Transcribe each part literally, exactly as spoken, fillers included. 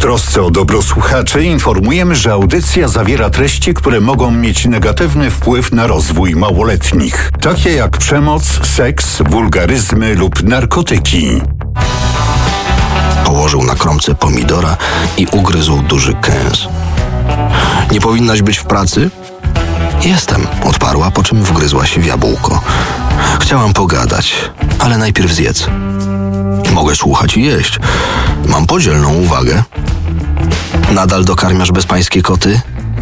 trosce o dobro słuchaczy informujemy, że audycja zawiera treści, które mogą mieć negatywny wpływ na rozwój małoletnich, takie jak przemoc, seks, wulgaryzmy lub narkotyki. Położył na kromce pomidora i ugryzł duży kęs. Nie powinnaś być w pracy? Jestem, odparła, po czym wgryzła się w jabłko. Chciałam pogadać, ale najpierw zjedz. Mogę słuchać i jeść. Mam podzielną uwagę. Nadal dokarmiasz bezpańskie koty?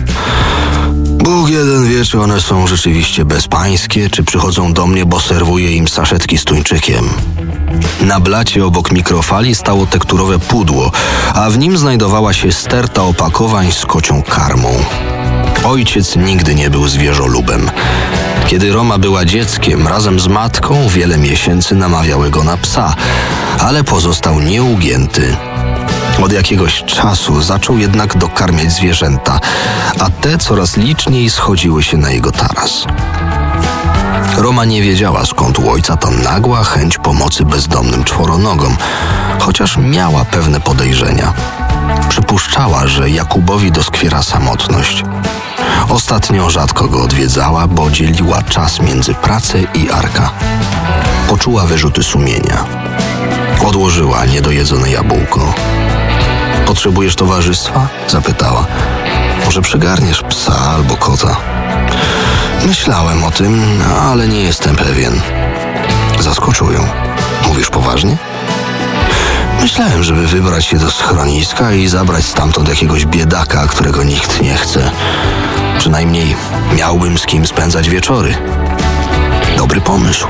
Bóg jeden wie, czy one są rzeczywiście bezpańskie, czy przychodzą do mnie, bo serwuję im saszetki z tuńczykiem. Na blacie obok mikrofali stało tekturowe pudło, a w nim znajdowała się sterta opakowań z kocią karmą. Ojciec nigdy nie był zwierzolubem. Kiedy Roma była dzieckiem, razem z matką wiele miesięcy namawiały go na psa, ale pozostał nieugięty. Od jakiegoś czasu zaczął jednak dokarmiać zwierzęta, a te coraz liczniej schodziły się na jego taras. Roma nie wiedziała, skąd u ojca ta nagła chęć pomocy bezdomnym czworonogom, chociaż miała pewne podejrzenia. Przypuszczała, że Jakubowi doskwiera samotność. Ostatnio rzadko go odwiedzała, bo dzieliła czas między pracę i Arka. Poczuła wyrzuty sumienia. Odłożyła niedojedzone jabłko. Potrzebujesz towarzystwa? Zapytała. Może przygarniesz psa albo kota? Myślałem o tym, ale nie jestem pewien. Zaskoczył ją. Mówisz poważnie? Myślałem, żeby wybrać się do schroniska i zabrać stamtąd jakiegoś biedaka, którego nikt nie chce. Przynajmniej miałbym z kim spędzać wieczory. Dobry pomysł.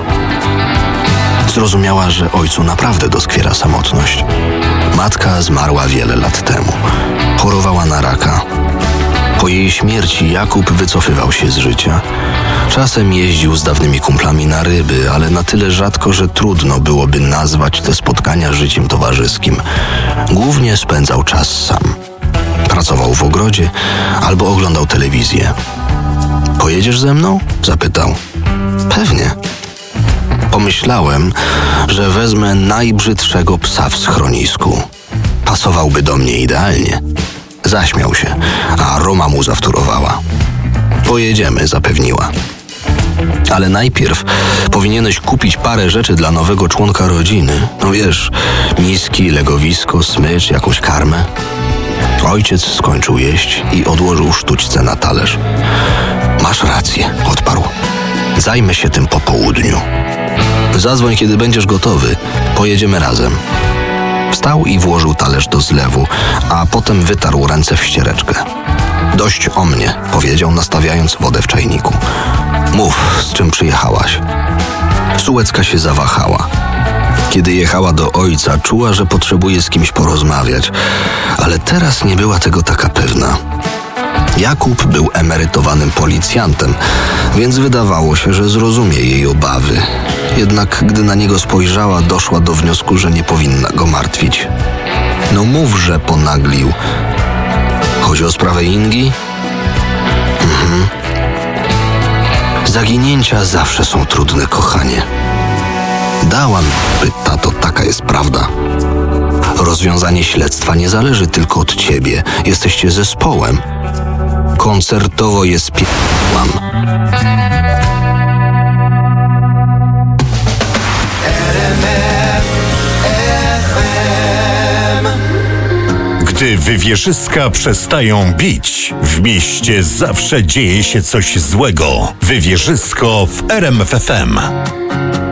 Zrozumiała, że ojcu naprawdę doskwiera samotność. Matka zmarła wiele lat temu. Chorowała na raka. Po jej śmierci Jakub wycofywał się z życia. Czasem jeździł z dawnymi kumplami na ryby, ale na tyle rzadko, że trudno byłoby nazwać te spotkania życiem towarzyskim. Głównie spędzał czas sam. Pracował w ogrodzie albo oglądał telewizję. Pojedziesz ze mną? Zapytał. Pewnie. Pomyślałem, że wezmę najbrzydszego psa w schronisku. Pasowałby do mnie idealnie. Zaśmiał się, a Roma mu zawtórowała. Pojedziemy, zapewniła. Ale najpierw powinieneś kupić parę rzeczy dla nowego członka rodziny. No wiesz, miski, legowisko, smycz, jakąś karmę. Ojciec skończył jeść i odłożył sztućce na talerz. Masz rację, odparł. Zajmę się tym po południu. Zadzwoń, kiedy będziesz gotowy. Pojedziemy razem. Wstał i włożył talerz do zlewu, a potem wytarł ręce w ściereczkę. Dość o mnie, powiedział, nastawiając wodę w czajniku. Mów, z czym przyjechałaś. Sułecka się zawahała. Kiedy jechała do ojca, czuła, że potrzebuje z kimś porozmawiać, ale teraz nie była tego taka pewna. Jakub był emerytowanym policjantem, więc wydawało się, że zrozumie jej obawy. Jednak gdy na niego spojrzała, doszła do wniosku, że nie powinna go martwić. No mów, że ponaglił. Chodzi o sprawę Ingi? Mhm. Zaginięcia zawsze są trudne, kochanie. Dałam, pyta, to taka jest prawda. Rozwiązanie śledztwa nie zależy tylko od ciebie. Jesteście zespołem. Koncertowo je spierdam. Gdy wywierzyska przestają bić, w mieście zawsze dzieje się coś złego. Wywierzysko w R M F F M.